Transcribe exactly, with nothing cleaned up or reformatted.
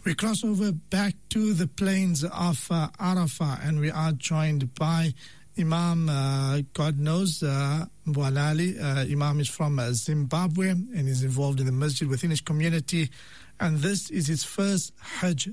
We cross over back to the plains of uh, Arafah, and we are joined by Imam, uh, God knows, uh, Mbwalali. Uh, Imam is from uh, Zimbabwe and is involved in the masjid within his community. And this is his first Hajj